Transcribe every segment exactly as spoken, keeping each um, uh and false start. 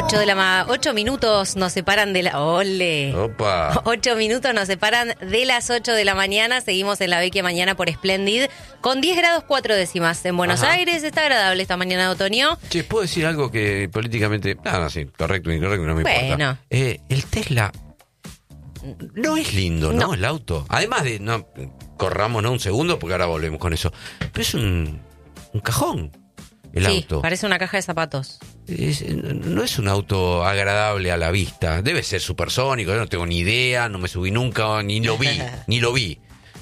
Ocho de la ma- ocho minutos nos separan de la... ¡Ole! Opa. Ocho minutos nos separan de las ocho de la mañana. Seguimos en la Vecchia Mañana por Splendid. Con diez grados cuatro décimas en Buenos Ajá. Aires. Está agradable esta mañana de otoño. Che, ¿puedo decir algo que políticamente... No, no, sí, correcto, incorrecto, no me Bueno. importa. Eh, el Tesla no es lindo, ¿no? No. El auto. Además de... no corramos, ¿no? Un segundo, porque ahora volvemos con eso. Pero es un, un cajón, el sí, auto. parece una caja de zapatos. Es- no es un auto agradable a la vista. Debe ser supersónico, yo no tengo ni idea, no me subí nunca, ni lo vi, ni lo vi.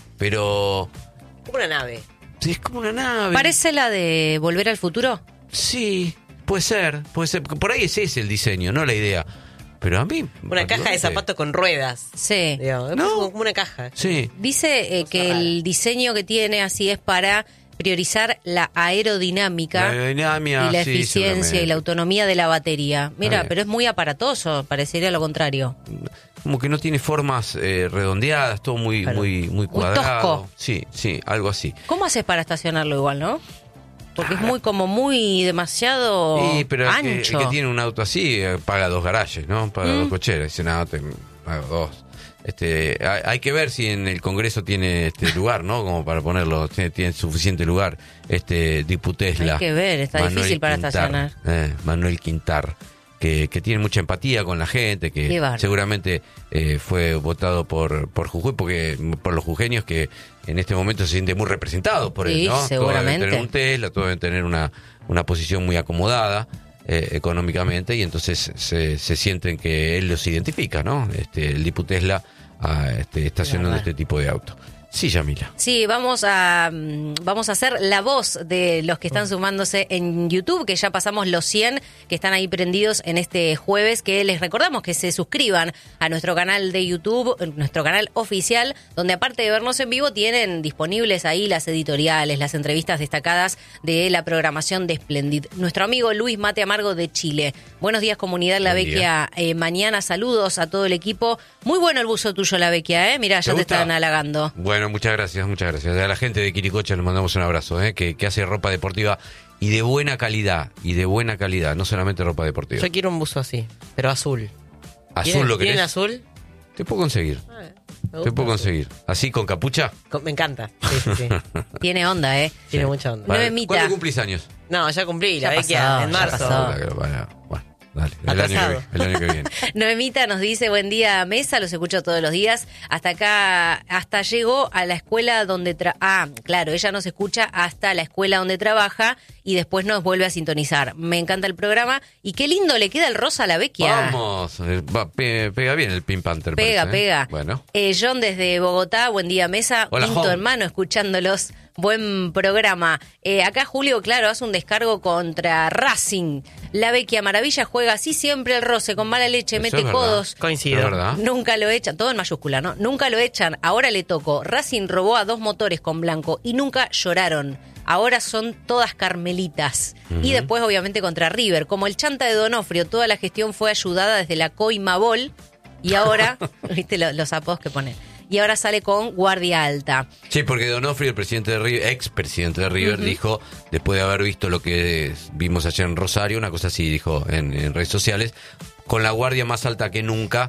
Pero Como una nave. sí, es como una nave. ¿Parece la de Volver al Futuro? Sí, puede ser, puede ser. Por ahí ese es el diseño, no la idea. Pero a mí... Una caja de zapatos con ruedas. Sí. Digamos, No. como una caja. Sí. Dice eh, que el diseño que tiene así es para priorizar la aerodinámica La aerodinámica, y la sí, eficiencia seguramente. y la autonomía de la batería. Mira, bien. pero es muy aparatoso, parecería lo contrario. Como que no tiene formas eh, redondeadas, todo muy, Claro. muy, muy tosco. cuadrado. Sí, sí, algo así. ¿Cómo haces para estacionarlo igual, no? Porque es muy como muy demasiado Sí, pero el que, ancho. el que tiene un auto así eh, paga dos garajes, ¿no? Paga Mm. dos cocheras. Dice, no, te pago dos. Este, hay, hay que ver si en el Congreso tiene este lugar, ¿no? Como para ponerlo, tiene, tiene suficiente lugar. Este Diputesla. Hay que ver, está difícil para estacionar. Eh, Manuel Quintar, que, que tiene mucha empatía con la gente, Qué que bárbaro. seguramente eh, fue votado por, por Jujuy, porque por los jujeños que en este momento se siente muy representado por él, Sí, ¿no? Todos seguramente. deben tener un Tesla, todos deben tener una, una posición muy acomodada eh, económicamente, y entonces se, se sienten que él los identifica, ¿no? Este, el Diputesla ah, este, estacionando verdad. este tipo de auto. Sí, Yamila. Sí, vamos a mm, vamos a hacer la voz de los que están sumándose en YouTube, que ya pasamos los cien que están ahí prendidos en este jueves, que les recordamos que se suscriban a nuestro canal de YouTube, nuestro canal oficial, donde aparte de vernos en vivo tienen disponibles ahí las editoriales, las entrevistas destacadas de la programación de Splendid. Nuestro amigo Luis Mate Amargo de Chile. Buenos días, comunidad La Buen Vecchia. Eh, mañana saludos a todo el equipo. Muy bueno el buzo tuyo, La Vecchia, ¿eh? Mirá, ya ¿Te te gusta? están halagando. Bueno, muchas gracias, muchas gracias. A la gente de Quiricocha le mandamos un abrazo, ¿eh? que, que hace ropa deportiva y de buena calidad, y de buena calidad, no solamente ropa deportiva. Yo quiero un buzo así, pero azul. Azul lo ¿Tienen querés. azul? Te puedo conseguir, Ah, me te gusta puedo azul. conseguir. ¿Así con capucha? Con- Me encanta. Sí, sí, sí. Tiene onda, ¿eh? Tiene mucha onda. No me mita. ¿Cuándo cumplís años? No, ya cumplí, Ya la Vecchia pasó, en ya marzo. pasó. Puta que lo parió. Bueno, dale, el año, que Atrasado. viene, el año que viene. Noemita nos dice, buen día, mesa, los escucho todos los días. Hasta acá, hasta llegó a la escuela donde... Tra ah, claro, ella nos escucha hasta la escuela donde trabaja y después nos vuelve a sintonizar. Me encanta el programa y qué lindo le queda el rosa a La Vecchia. Vamos, eh, va, pe- pega bien el Pink Panther. Pega, parece, ¿eh? pega. Bueno, Eh, John desde Bogotá, buen día, mesa. Hola, Quinto John. hermano, escuchándolos. Buen programa. Eh, acá Julio, claro, hace un descargo contra Racing. La Vecchia Maravilla juega así siempre el roce, con mala leche, eso mete es verdad. codos. Coincido. Es verdad. Nunca lo echan, todo en mayúscula, ¿no? Nunca lo echan, ahora le tocó. Racing robó a dos motores con blanco y nunca lloraron. Ahora son todas carmelitas. Y después, obviamente, contra River. Como el chanta de Donofrio, toda la gestión fue ayudada desde la Coimabol. Y ahora, viste lo- los apodos que pone. Y ahora sale con guardia alta. sí, porque Donofrio, el presidente de River, ex presidente de River, dijo, después de haber visto lo que vimos ayer en Rosario, una cosa así dijo en, en redes sociales, con la guardia más alta que nunca,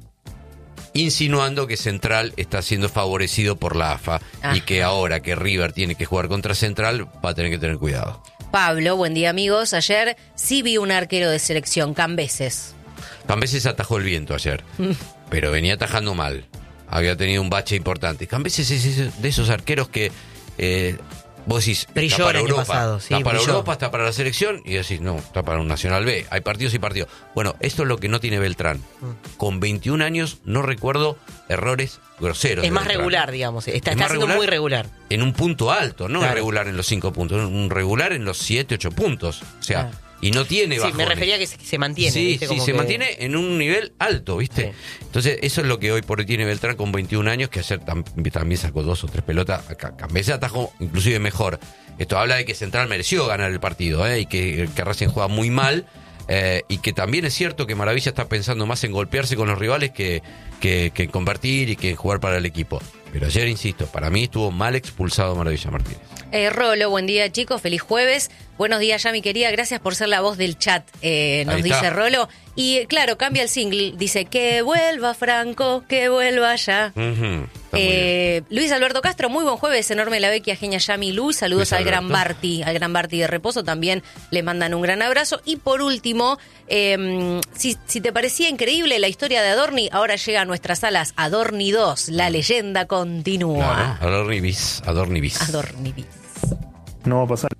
insinuando que Central está siendo favorecido por la A F A Ajá. y que ahora que River tiene que jugar contra Central va a tener que tener cuidado. Pablo, buen día, amigos. Ayer sí vi un arquero de selección, Cambeses. Cambeses atajó el viento ayer, pero venía atajando mal. Había tenido un bache importante. Cambeses es ese- de esos arqueros que eh, vos decís, Brilló está para el año Europa, pasado, sí, está para brilló. Europa, está para la selección, y decís, no, está para un Nacional B. Hay partidos y partidos. Bueno, esto es lo que no tiene Beltrán. Mm. Con veintiún años no recuerdo errores groseros. Es de más Beltrán. regular, digamos. Está, ¿Es está más siendo regular? muy regular. En un punto alto, no Claro. regular en los cinco puntos, un regular en los siete, ocho puntos. O sea, Claro. y no tiene Sí, bajones. me refería a que se, que se mantiene. Sí, ¿viste? sí, Como se que- mantiene en un nivel alto, ¿viste? Sí. Entonces, eso es lo que hoy por hoy tiene Beltrán con veintiún años, que ayer tam- también sacó dos o tres pelotas. Acá Cambeses atajó inclusive mejor. Esto habla de que Central mereció ganar el partido, ¿eh? Y que, que Racing juega muy mal, Eh, y que también es cierto que Maravilla está pensando más en golpearse con los rivales que, que, que en convertir y que en jugar para el equipo. Pero ayer, insisto, para mí estuvo mal expulsado Maravilla Martínez. Eh, Rolo, buen día chicos, feliz jueves. Buenos días ya mi querida, gracias por ser la voz del chat, eh, nos Ahí dice está. Rolo. Y claro, cambia el single, dice que vuelva Franco, que vuelva ya. Uh-huh. Está muy Eh, Luis Alberto Castro, muy buen jueves, enorme la Vecchia, Genia Yami Luz, saludos Luis al Alberto. gran Barty, al gran Barty de Reposo, también le mandan un gran abrazo. Y por último, eh, si, si te parecía increíble la historia de Adorni, ahora llega a nuestras salas Adorni dos, la leyenda continúa. Claro, Adorni bis, Adorni bis. Adorni bis. No va a pasar.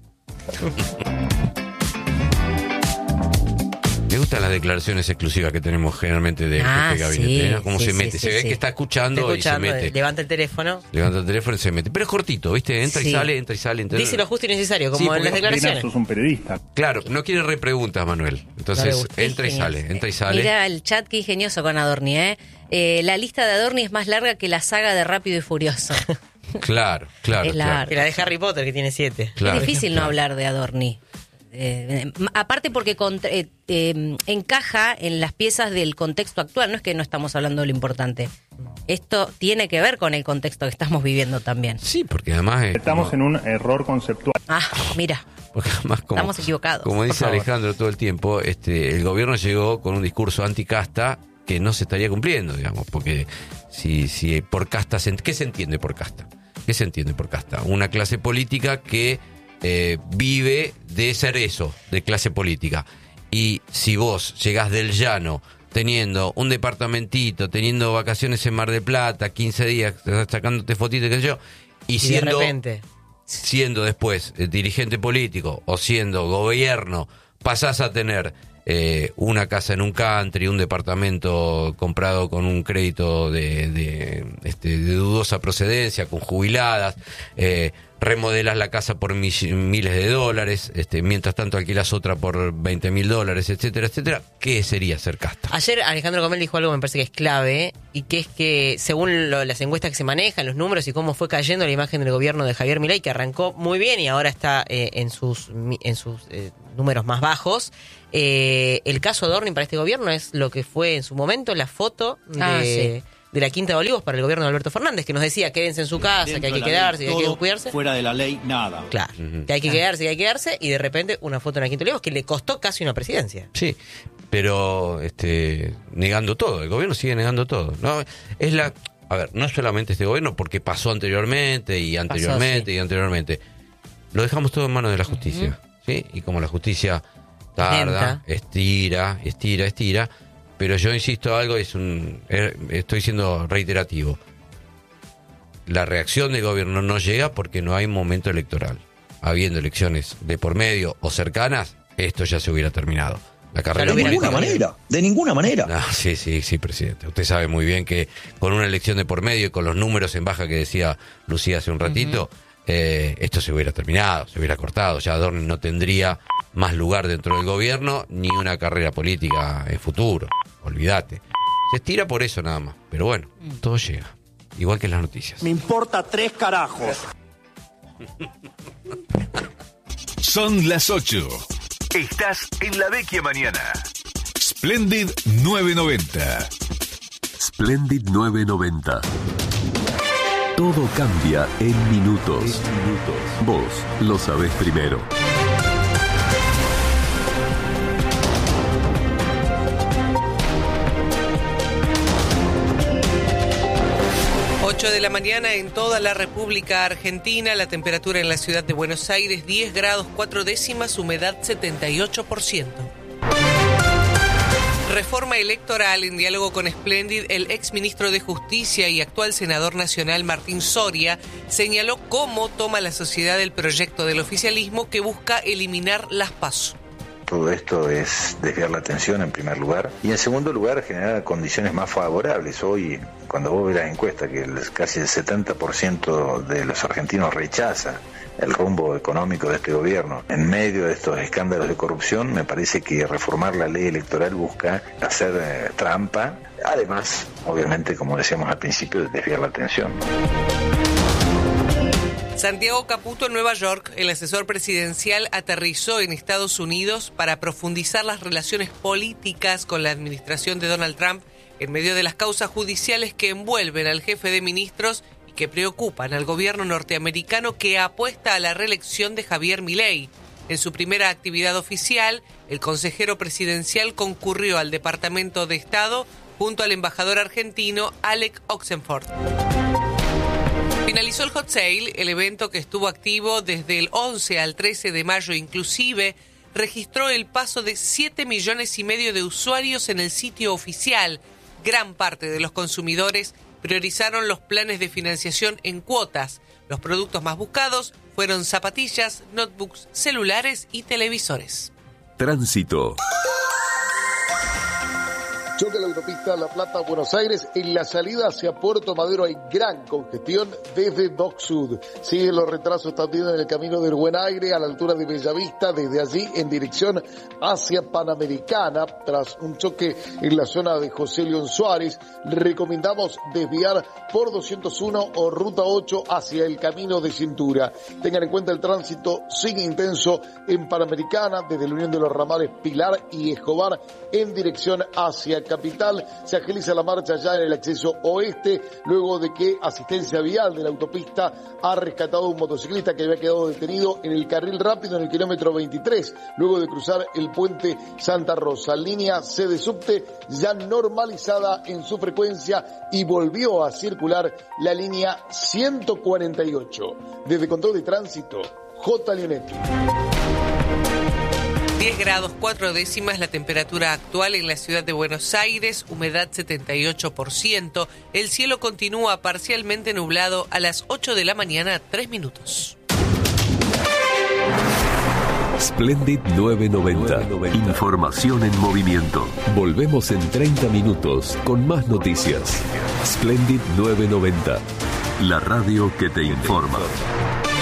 Me gustan las declaraciones exclusivas que tenemos generalmente de Ah, este gabinete. sí, ¿eh? Cómo sí, se sí, mete. sí, se ve sí. que está escuchando, Estoy escuchando, y se mete. levanta el teléfono. Levanta el teléfono y se mete. Pero es cortito, ¿viste? Entra Sí. y sale, entra y sale. Entra... Dice lo justo y necesario, como Sí, en porque las declaraciones. Sos un periodista. Claro, no quiere repreguntas, Manuel. No le Entonces, gusta. entra y Ingenioso. sale, entra y sale. Mira el chat, qué ingenioso con Adorni, ¿eh? Eh, La lista de Adorni es más larga que la saga de Rápido y Furioso. Claro, claro. Es claro. largo. Que la de Harry Potter, que tiene siete. Claro, es difícil no claro. hablar de Adorni. Eh, aparte porque contra- eh, eh, encaja en las piezas del contexto actual, no es que no estamos hablando de lo importante. Esto tiene que ver con el contexto que estamos viviendo también. Sí, porque además... es Estamos como- en un error conceptual. Ah, mira, Porque además, como, Estamos equivocados, Como por dice favor. Alejandro todo el tiempo, este, el gobierno llegó con un discurso anticasta que no se estaría cumpliendo, digamos, porque si, si por casta, se, ¿qué se entiende por casta? ¿Qué se entiende por casta? Una clase política que eh, vive de ser eso, de clase política. Y si vos llegás del llano teniendo un departamentito, teniendo vacaciones en Mar del Plata, quince días, sacándote fotitos, qué sé yo, y, Y de siendo... repente. siendo después eh, dirigente político o siendo gobierno, pasás a tener eh, una casa en un country, un departamento comprado con un crédito de, de, este, de dudosa procedencia, con jubiladas, eh, remodelas la casa por mi- miles de dólares, este, mientras tanto alquilas otra por veinte mil dólares, etcétera, etcétera. ¿Qué sería ser casta? Ayer Alejandro Comel dijo algo que me parece que es clave, y que es que según lo- las encuestas que se manejan, los números y cómo fue cayendo la imagen del gobierno de Javier Milei, que arrancó muy bien y ahora está eh, en sus mi- en sus eh, números más bajos, eh, el caso Adorni para este gobierno es lo que fue en su momento la foto de, Ah, sí. de la Quinta de Olivos para el gobierno de Alberto Fernández, que nos decía quédense en su casa, Dentro que hay que de la ley, quedarse, que hay que todo, cuidarse. Fuera de la ley, nada. Claro, que hay que quedarse, que hay que quedarse, y de repente una foto en la Quinta de Olivos que le costó casi una presidencia. Sí, pero este, negando todo, el gobierno sigue negando todo. No, es la, a ver, no es solamente este gobierno, porque pasó anteriormente y anteriormente sí. y anteriormente. Lo dejamos todo en manos de la justicia, ¿sí? Y como la justicia tarda, Lenta. estira, estira, estira, pero yo insisto algo, es un, eh, estoy siendo reiterativo. La reacción del gobierno no llega porque no hay momento electoral. Habiendo elecciones de por medio o cercanas, esto ya se hubiera terminado. La carrera lo De hubiera ninguna terminado. manera, de ninguna manera. No, sí, sí, sí, presidente. Usted sabe muy bien que con una elección de por medio y con los números en baja que decía Lucía hace un ratito, eh, esto se hubiera terminado, se hubiera cortado. Ya Adorni no tendría más lugar dentro del gobierno ni una carrera política en futuro. Olvídate. Se estira por eso nada más. Pero bueno, todo llega. Igual que en las noticias. Me importa tres carajos. Son las ocho. Estás en la Vecchia Mañana. Splendid novecientos noventa. Splendid novecientos noventa. Todo cambia en minutos. Vos lo sabés primero. ocho de la mañana en toda la República Argentina, la temperatura en la ciudad de Buenos Aires diez grados cuatro décimas, humedad setenta y ocho por ciento. Reforma electoral. En diálogo con Splendid, el exministro de Justicia y actual senador nacional Martín Soria señaló cómo toma la sociedad el proyecto del oficialismo que busca eliminar las PASO. Todo esto es desviar la atención en primer lugar y en segundo lugar generar condiciones más favorables. Hoy, cuando vos ves las encuestas, que el- casi el setenta por ciento de los argentinos rechaza el rumbo económico de este gobierno, en medio de estos escándalos de corrupción, me parece que reformar la ley electoral busca hacer eh, trampa, además, obviamente, como decíamos al principio, de desviar la atención. Santiago Caputo, en Nueva York, el asesor presidencial aterrizó en Estados Unidos para profundizar las relaciones políticas con la administración de Donald Trump en medio de las causas judiciales que envuelven al jefe de ministros y que preocupan al gobierno norteamericano, que apuesta a la reelección de Javier Milei. En su primera actividad oficial, el consejero presidencial concurrió al Departamento de Estado junto al embajador argentino Alec Oxenford. Finalizó el Hot Sale, el evento que estuvo activo desde el once al trece de mayo inclusive, registró el paso de siete millones y medio de usuarios en el sitio oficial. Gran parte de los consumidores priorizaron los planes de financiación en cuotas. Los productos más buscados fueron zapatillas, notebooks, celulares y televisores. Tránsito. Choque la autopista La Plata-Buenos Aires. En la salida hacia Puerto Madero hay gran congestión desde Dock Sud. Siguen los retrasos también en el camino del Buen Aire a la altura de Bellavista, desde allí en dirección hacia Panamericana. Tras un choque en la zona de José León Suárez, recomendamos desviar por doscientos uno o Ruta ocho hacia el camino de Cintura. Tengan en cuenta el tránsito sigue intenso en Panamericana, desde la unión de los ramales Pilar y Escobar en dirección hacia Capital. Se agiliza la marcha ya en el acceso oeste, luego de que Asistencia Vial de la autopista ha rescatado a un motociclista que había quedado detenido en el carril rápido en el kilómetro veintitrés, luego de cruzar el puente Santa Rosa. Línea C de subte ya normalizada en su frecuencia y volvió a circular la línea ciento cuarenta y ocho. Desde Control de Tránsito, J. Leonetti. diez grados cuatro décimas la temperatura actual en la ciudad de Buenos Aires, humedad setenta y ocho por ciento. El cielo continúa parcialmente nublado a las ocho de la mañana, tres minutos. Splendid novecientos noventa. Información en movimiento. Volvemos en treinta minutos con más noticias. Splendid novecientos noventa. La radio que te informa.